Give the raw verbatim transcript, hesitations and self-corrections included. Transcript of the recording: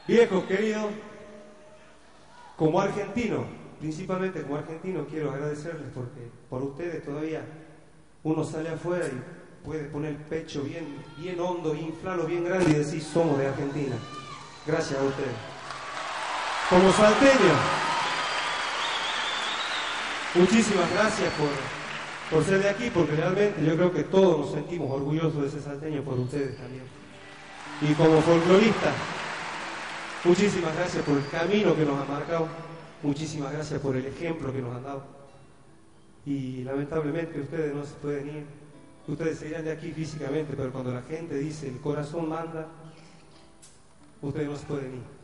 Viejo querido, como argentino, principalmente como argentino, quiero agradecerles porque por ustedes todavía uno sale afuera y puede poner el pecho bien, bien hondo, inflarlo bien grande y decir somos de Argentina. Gracias a ustedes. Como salteño, muchísimas gracias por, por ser de aquí, porque realmente yo creo que todos nos sentimos orgullosos de ese salteño por ustedes también. Y como folclorista, muchísimas gracias por el camino que nos han marcado, muchísimas gracias por el ejemplo que nos han dado. Y lamentablemente ustedes no se pueden ir, ustedes se irán de aquí físicamente, pero cuando la gente dice el corazón manda, ustedes no se pueden ir.